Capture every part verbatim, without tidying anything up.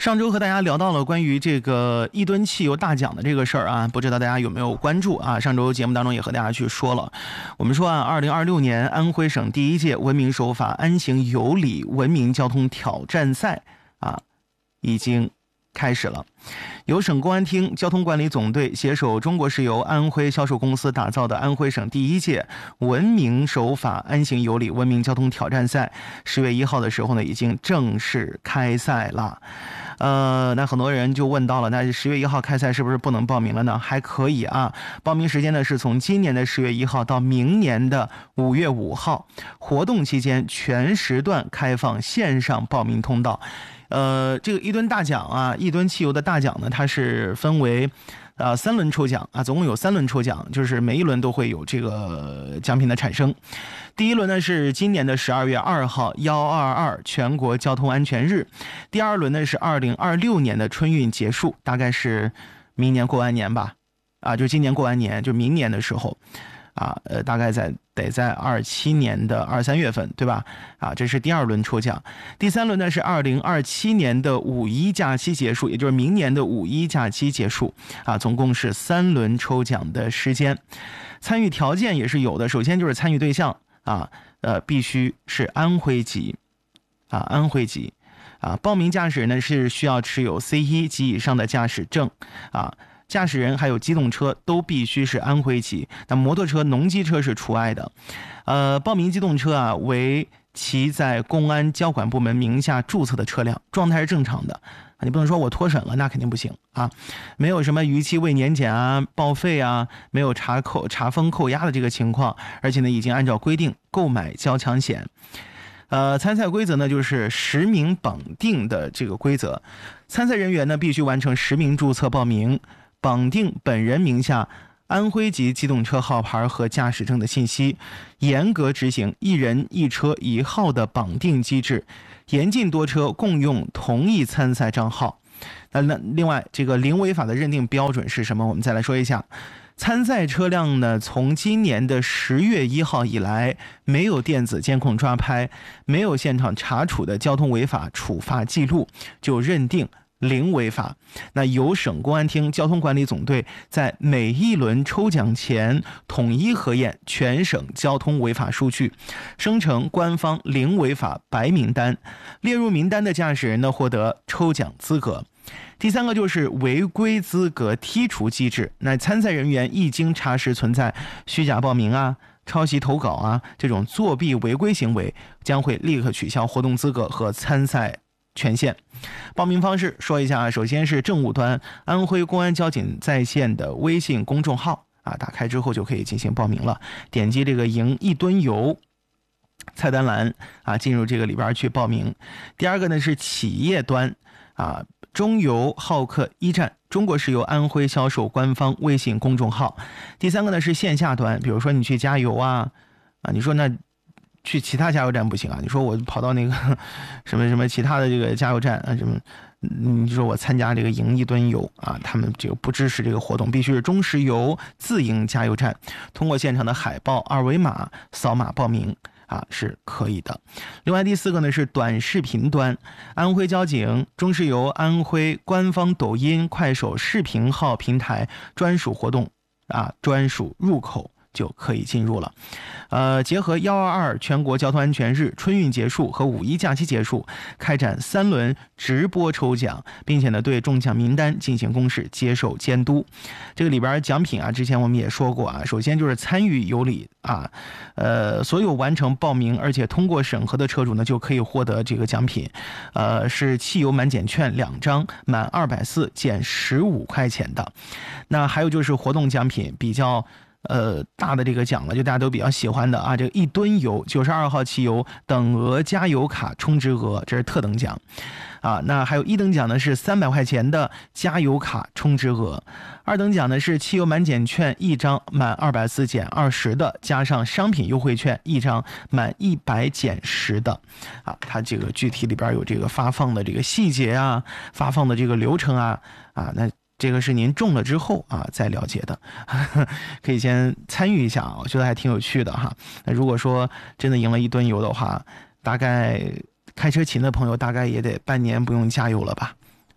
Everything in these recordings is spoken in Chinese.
上周和大家聊到了关于这个一吨汽油大奖的这个事儿啊，不知道大家有没有关注啊？上周节目当中也和大家去说了，我们说啊，二零二六年安徽省第一届文明守法安行有礼文明交通挑战赛啊，已经开始了。由省公安厅交通管理总队携手中国石油安徽销售公司打造的安徽省第一届文明守法安行有礼文明交通挑战赛，十月一号的时候呢，已经正式开赛了。呃，那很多人就问到了，那十月一号开赛是不是不能报名了呢？还可以啊，报名时间呢是从今年的十月一号到明年的五月五号，活动期间全时段开放线上报名通道。呃，这个一吨大奖啊，一吨汽油的大奖呢，它是分为呃三轮抽奖啊，总共有三轮抽奖，就是每一轮都会有这个奖品的产生。第一轮呢是今年的十二月二号幺二二全国交通安全日，第二轮呢是二零二六年的春运结束，大概是明年过完年吧，啊，就今年过完年，就明年的时候。啊，呃，大概在得在二七年的二三月份，对吧？啊，这是第二轮抽奖。第三轮呢是二零二七年的五一假期结束，也就是明年的五一假期结束。啊，总共是三轮抽奖的时间。参与条件也是有的，首先就是参与对象啊，呃，必须是安徽籍，啊，安徽籍，啊，报名驾驶人呢是需要持有 C 一 及以上的驾驶证，啊。驾驶人还有机动车都必须是安徽籍，那摩托车、农机车是除外的。呃，报名机动车啊为其在公安交管部门名下注册的车辆，状态是正常的。你不能说我脱审了，那肯定不行啊！没有什么逾期未年检啊、报废啊，没有查扣、查封、扣押的这个情况，而且呢，已经按照规定购买交强险。呃，参赛规则呢就是实名绑定的这个规则，参赛人员呢必须完成实名注册报名。绑定本人名下安徽籍机动车号牌和驾驶证的信息，严格执行一人一车一号的绑定机制，严禁多车共用同一参赛账号。那那另外，这个零违法的认定标准是什么？我们再来说一下。参赛车辆呢，从今年的十月一号以来，没有电子监控抓拍，没有现场查处的交通违法处罚记录，就认定零违法。那由省公安厅交通管理总队在每一轮抽奖前统一核验全省交通违法数据，生成官方零违法白名单，列入名单的驾驶人呢获得抽奖资格。第三个就是违规资格剔除机制，那参赛人员一经查实存在虚假报名啊、抄袭投稿啊这种作弊违规行为，将会立刻取消活动资格和参赛权限。报名方式说一下，首先是政务端安徽公安交警在线的微信公众号啊，打开之后就可以进行报名了，点击这个赢一吨油菜单栏啊，进入这个里边去报名。第二个呢是企业端啊，中油浩克一站中国石油安徽销售官方微信公众号。第三个呢是线下端，比如说你去加油啊啊，你说那去其他加油站不行啊，你说我跑到那个什么什么其他的这个加油站啊，什么你说我参加这个赢一吨油啊，他们这个不支持这个活动，必须是中石油自营加油站，通过现场的海报二维码扫码报名啊是可以的。另外第四个呢是短视频端，安徽交警、中石油安徽官方抖音、快手视频号平台专属活动啊，专属入口就可以进入了。呃，结合幺二二全国交通安全日、春运结束和五一假期结束，开展三轮直播抽奖，并且呢对中奖名单进行公示，接受监督。这个里边奖品啊，之前我们也说过啊，首先就是参与有礼啊，呃，所有完成报名而且通过审核的车主呢，就可以获得这个奖品，呃，是汽油满减券两张，满二百四减十五块钱的。那还有就是活动奖品比较。呃，大的这个奖了，就大家都比较喜欢的啊，这个一吨油九十二号汽油等额加油卡充值额，这是特等奖啊。那还有一等奖呢是三百块钱的加油卡充值额，二等奖呢是汽油满减券一张，满二百四减二十的，加上商品优惠券一张，满一百减十的啊。它这个具体里边有这个发放的这个细节啊，发放的这个流程啊啊那。这个是您中了之后啊再了解的，可以先参与一下啊，我觉得还挺有趣的哈。那如果说真的赢了一吨油的话，大概开车勤的朋友大概也得半年不用加油了吧？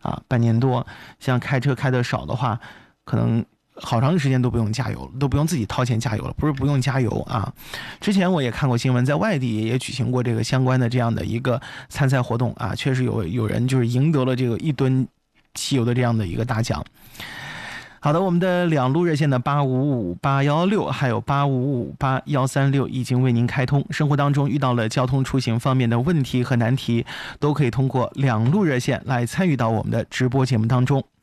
啊，半年多。像开车开得少的话，可能好长时间都不用加油，都不用自己掏钱加油了，不是不用加油啊。之前我也看过新闻，在外地也举行过这个相关的这样的一个参赛活动啊，确实有有人就是赢得了这个一吨汽油的这样的一个大奖。好的，我们的两路热线的八五五八一六还有八五五八一三六已经为您开通。生活当中遇到了交通出行方面的问题和难题，都可以通过两路热线来参与到我们的直播节目当中。